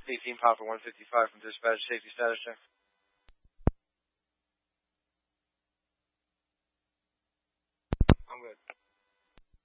18 Papa 155 from dispatch, safety status check. I'm good.